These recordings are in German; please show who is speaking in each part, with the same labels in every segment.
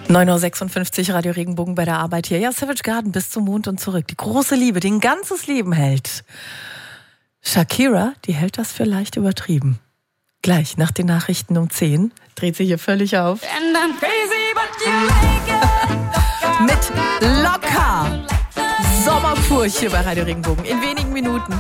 Speaker 1: 9.56 Uhr, Radio Regenbogen bei der Arbeit hier. Ja, Savage Garden bis zum Mond und zurück. Die große Liebe, die ein ganzes Leben hält. Shakira, die hält das für leicht übertrieben. Gleich nach den Nachrichten um 10 dreht sie hier völlig auf. Mit Locker. Sommerpur hier bei Radio Regenbogen. In wenigen Minuten.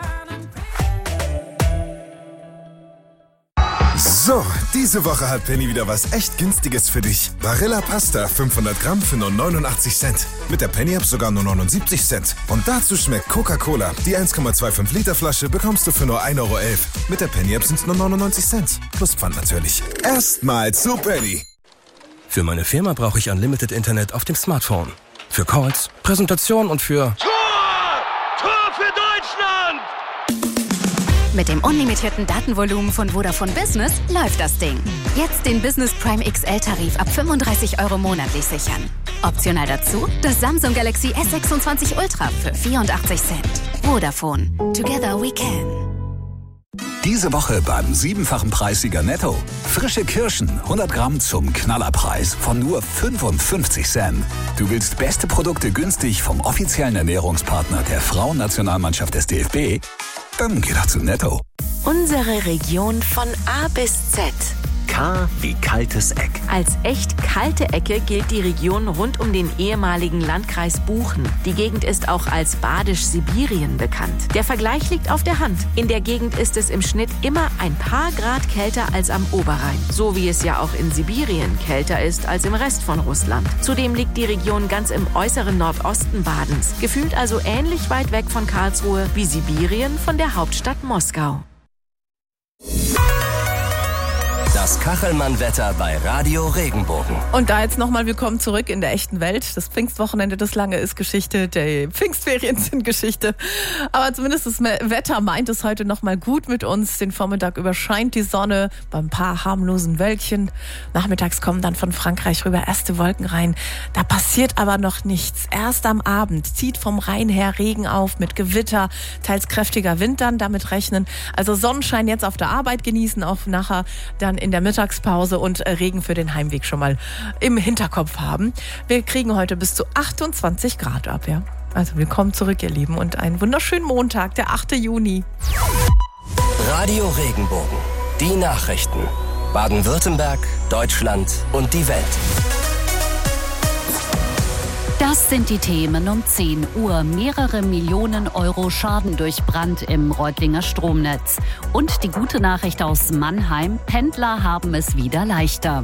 Speaker 2: So, diese Woche hat Penny wieder was echt Günstiges für dich. Barilla Pasta 500 Gramm für nur 89 Cent. Mit der Penny-App sogar nur 79 Cent. Und dazu schmeckt Coca-Cola. Die 1,25 Liter Flasche bekommst du für nur 1,11 Euro. Mit der Penny-App sind es nur 99 Cent. Plus Pfand natürlich. Erstmal zu Penny.
Speaker 3: Für meine Firma brauche ich Unlimited Internet auf dem Smartphone. Für Calls, Präsentationen und für...
Speaker 4: Tor für Deutschland!
Speaker 5: Mit dem unlimitierten Datenvolumen von Vodafone Business läuft das Ding. Jetzt den Business Prime XL-Tarif ab 35 Euro monatlich sichern. Optional dazu das Samsung Galaxy S26 Ultra für 84 Cent. Vodafone. Together we can.
Speaker 6: Diese Woche beim 7-fachen Preissieger Netto. Frische Kirschen, 100 Gramm zum Knallerpreis von nur 55 Cent. Du willst beste Produkte günstig vom offiziellen Ernährungspartner der Frauennationalmannschaft des DFB? Dann geh doch zu Netto.
Speaker 7: Unsere Region von A bis Z.
Speaker 8: K wie kaltes Eck.
Speaker 7: Als echt kalte Ecke gilt die Region rund um den ehemaligen Landkreis Buchen. Die Gegend ist auch als Badisch-Sibirien bekannt. Der Vergleich liegt auf der Hand. In der Gegend ist es im Schnitt immer ein paar Grad kälter als am Oberrhein. So wie es ja auch in Sibirien kälter ist als im Rest von Russland. Zudem liegt die Region ganz im äußeren Nordosten Badens. Gefühlt also ähnlich weit weg von Karlsruhe wie Sibirien von der Hauptstadt Moskau.
Speaker 3: Das Kachelmann-Wetter bei Radio Regenbogen.
Speaker 1: Und da jetzt nochmal willkommen zurück in der echten Welt. Das Pfingstwochenende, das lange ist Geschichte, die Pfingstferien sind Geschichte. Aber zumindest das Wetter meint es heute nochmal gut mit uns. Den Vormittag überscheint die Sonne bei ein paar harmlosen Wölkchen. Nachmittags kommen dann von Frankreich rüber erste Wolken rein. Da passiert aber noch nichts. Erst am Abend zieht vom Rhein her Regen auf mit Gewitter, teils kräftiger Wind dann, damit rechnen. Also Sonnenschein jetzt auf der Arbeit genießen, auch nachher dann in der Mittagspause und Regen für den Heimweg schon mal im Hinterkopf haben. Wir kriegen heute bis zu 28 Grad ab, ja. Also willkommen zurück, ihr Lieben, und einen wunderschönen Montag, der 8. Juni.
Speaker 3: Radio Regenbogen. Die Nachrichten. Baden-Württemberg, Deutschland und die Welt.
Speaker 5: Das sind die Themen um 10 Uhr. Mehrere Millionen Euro Schaden durch Brand im Reutlinger Stromnetz. Und die gute Nachricht aus Mannheim: Pendler haben es wieder leichter.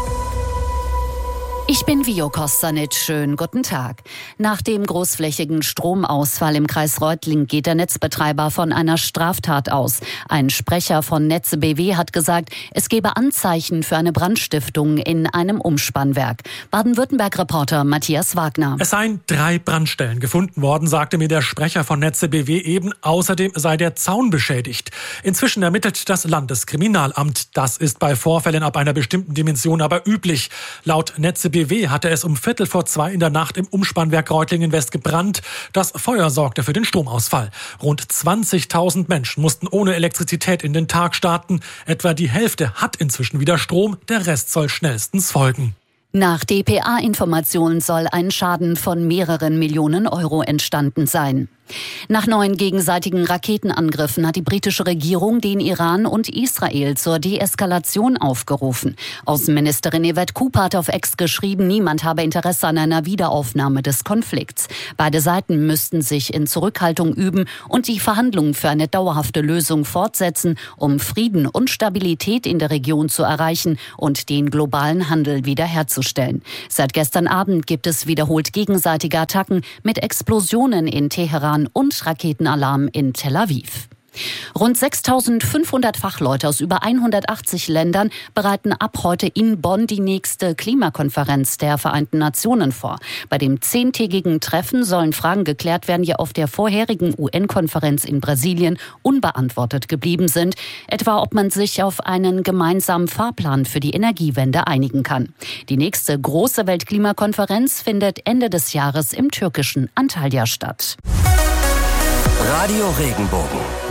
Speaker 5: Ich bin Vio Kostanic. Schönen guten Tag. Nach dem großflächigen Stromausfall im Kreis Reutling geht der Netzbetreiber von einer Straftat aus. Ein Sprecher von Netze BW hat gesagt, es gebe Anzeichen für eine Brandstiftung in einem Umspannwerk. Baden-Württemberg-Reporter Matthias Wagner.
Speaker 9: Es seien 3 Brandstellen gefunden worden, sagte mir der Sprecher von Netze BW eben. Außerdem sei der Zaun beschädigt. Inzwischen ermittelt das Landeskriminalamt. Das ist bei Vorfällen ab einer bestimmten Dimension aber üblich. Laut Netze BW hatte es um 1:45 in der Nacht im Umspannwerk Reutlingen West gebrannt. Das Feuer sorgte für den Stromausfall. Rund 20.000 Menschen mussten ohne Elektrizität in den Tag starten. Etwa die Hälfte hat inzwischen wieder Strom, der Rest soll schnellstens folgen.
Speaker 5: Nach dpa-Informationen soll ein Schaden von mehreren Millionen Euro entstanden sein. Nach neuen gegenseitigen Raketenangriffen hat die britische Regierung den Iran und Israel zur Deeskalation aufgerufen. Außenministerin Yvette Cooper hat auf X geschrieben, niemand habe Interesse an einer Wiederaufnahme des Konflikts. Beide Seiten müssten sich in Zurückhaltung üben und die Verhandlungen für eine dauerhafte Lösung fortsetzen, um Frieden und Stabilität in der Region zu erreichen und den globalen Handel wiederherzustellen. Seit gestern Abend gibt es wiederholt gegenseitige Attacken mit Explosionen in Teheran und Raketenalarm in Tel Aviv. Rund 6.500 Fachleute aus über 180 Ländern bereiten ab heute in Bonn die nächste Klimakonferenz der Vereinten Nationen vor. Bei dem 10-tägigen Treffen sollen Fragen geklärt werden, die auf der vorherigen UN-Konferenz in Brasilien unbeantwortet geblieben sind. Etwa, ob man sich auf einen gemeinsamen Fahrplan für die Energiewende einigen kann. Die nächste große Weltklimakonferenz findet Ende des Jahres im türkischen Antalya statt.
Speaker 3: Radio Regenbogen.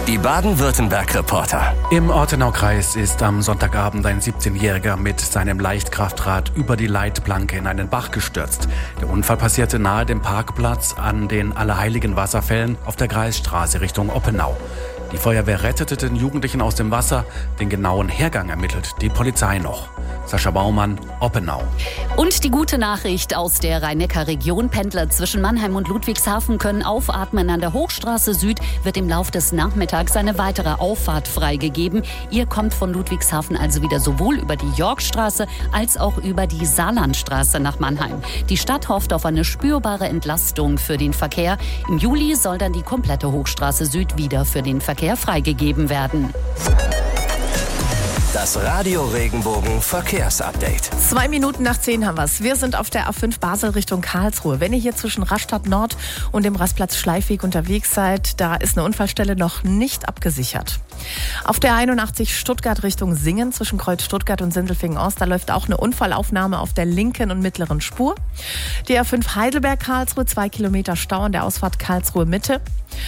Speaker 3: Die Baden-Württemberg-Reporter.
Speaker 10: Im Ortenaukreis ist am Sonntagabend ein 17-Jähriger mit seinem Leichtkraftrad über die Leitplanke in einen Bach gestürzt. Der Unfall passierte nahe dem Parkplatz an den Allerheiligen Wasserfällen auf der Kreisstraße Richtung Oppenau. Die Feuerwehr rettete den Jugendlichen aus dem Wasser. Den genauen Hergang ermittelt die Polizei noch. Sascha Baumann, Oppenau.
Speaker 5: Und die gute Nachricht aus der Rhein-Neckar-Region. Pendler zwischen Mannheim und Ludwigshafen können aufatmen. An der Hochstraße Süd wird im Lauf des Nachmittags eine weitere Auffahrt freigegeben. Ihr kommt von Ludwigshafen also wieder sowohl über die Yorkstraße als auch über die Saarlandstraße nach Mannheim. Die Stadt hofft auf eine spürbare Entlastung für den Verkehr. Im Juli soll dann die komplette Hochstraße Süd wieder für den Verkehr freigegeben werden.
Speaker 3: Das Radio Regenbogen Verkehrsupdate.
Speaker 1: 2 Minuten nach 10 haben wir's. Wir sind auf der A5 Basel Richtung Karlsruhe. Wenn ihr hier zwischen Rastatt Nord und dem Rastplatz Schleifweg unterwegs seid, da ist eine Unfallstelle noch nicht abgesichert. Auf der 81 Stuttgart Richtung Singen zwischen Kreuz Stuttgart und Sindelfingen-Ost, da läuft auch eine Unfallaufnahme auf der linken und mittleren Spur. Die A5 Heidelberg-Karlsruhe, 2 Kilometer Stau an der Ausfahrt Karlsruhe Mitte.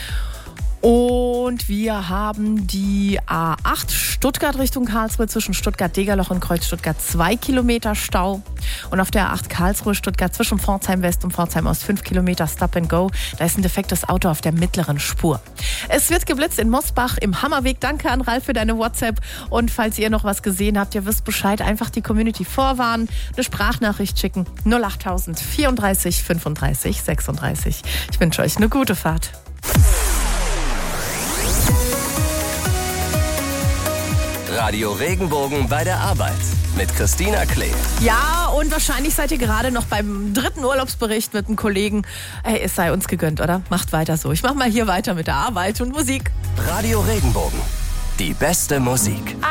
Speaker 1: Und wir haben die A8 Stuttgart Richtung Karlsruhe zwischen Stuttgart-Degerloch und Kreuz Stuttgart 2 Kilometer Stau. Und auf der A8 Karlsruhe Stuttgart zwischen Pforzheim West und Pforzheim Ost 5 Kilometer Stop and Go. Da ist ein defektes Auto auf der mittleren Spur. Es wird geblitzt in Mosbach im Hammerweg. Danke an Ralf für deine WhatsApp. Und falls ihr noch was gesehen habt, ihr wisst Bescheid, einfach die Community vorwarnen, eine Sprachnachricht schicken. 08000 34 35 36. Ich wünsche euch eine gute Fahrt.
Speaker 3: Radio Regenbogen bei der Arbeit mit Christina Klee.
Speaker 1: Ja, und wahrscheinlich seid ihr gerade noch beim 3. Urlaubsbericht mit einem Kollegen. Hey, es sei uns gegönnt, oder? Macht weiter so. Ich mach mal hier weiter mit der Arbeit und Musik.
Speaker 3: Radio Regenbogen. Die beste Musik.